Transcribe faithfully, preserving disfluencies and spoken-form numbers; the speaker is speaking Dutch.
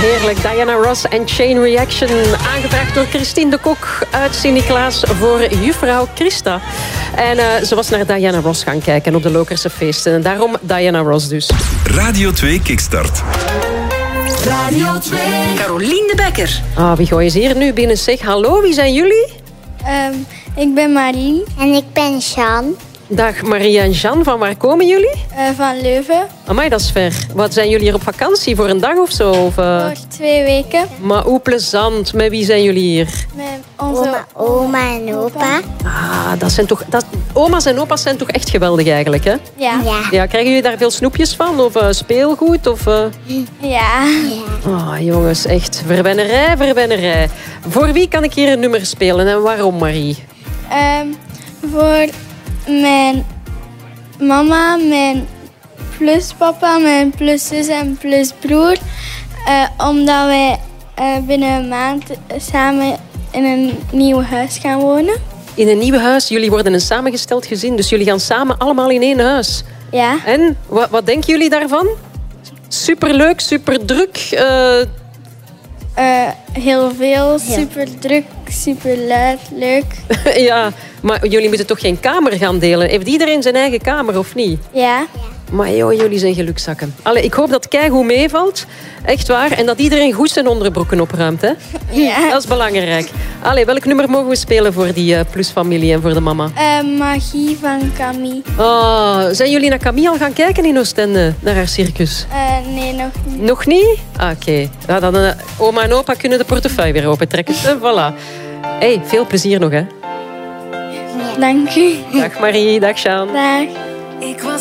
heerlijk. Diana Ross en Chain Reaction. Aangevraagd door Christine de Kok uit Sint-Niklaas voor juffrouw Christa. En uh, ze was naar Diana Ross gaan kijken op de Lokerse feesten. En daarom Diana Ross dus. Radio twee Kickstart. Radio twee. Carolien de Bekker. Ah, wie gooien ze hier nu binnen? Zeg, hallo, wie zijn jullie? Um, ik ben Marie. En ik ben Jean. Dag Marie en Jean, van waar komen jullie? Uh, van Leuven. Amai, dat is ver. Wat, zijn jullie hier op vakantie voor een dag of zo? Of, uh... Voor twee weken. Maar hoe plezant. Met wie zijn jullie hier? Met onze oma, oma en opa. Ah, dat zijn toch... Dat... Oma's en opa's zijn toch echt geweldig eigenlijk, hè? Ja. Ja. Ja, krijgen jullie daar veel snoepjes van? Of uh, speelgoed? Of, uh... Ja. Oh, jongens, echt. Verwennerij, verwennerij. Voor wie kan ik hier een nummer spelen en waarom, Marie? Um, voor mijn mama, mijn pluspapa, mijn pluszus en plusbroer. Uh, omdat wij uh, binnen een maand samen in een nieuw huis gaan wonen. In een nieuw huis. Jullie worden een samengesteld gezin, dus jullie gaan samen allemaal in één huis. Ja. En, wat, wat denken jullie daarvan? Superleuk, superdruk. Uh... Uh, heel veel, super druk, super luid, leuk. Ja, maar jullie moeten toch geen kamer gaan delen? Heeft iedereen zijn eigen kamer, of niet? Ja. Maar joh, jullie zijn gelukzakken. Allee, ik hoop dat het keigoed meevalt. Echt waar. En dat iedereen goed zijn onderbroeken opruimt. Hè? Ja. Dat is belangrijk. Allee, welk nummer mogen we spelen voor die uh, plusfamilie en voor de mama? Uh, Magie van Camille. Oh, zijn jullie naar Camille al gaan kijken in Oostende? Naar haar circus? Uh, nee, nog niet. Nog niet? Ah, oké. Okay. Ja, dan uh, oma en opa kunnen de portefeuille weer opentrekken. Voilà. Hey, veel plezier nog, hè? Dank u. Dag Marie, dag Jean. Dag. Ik was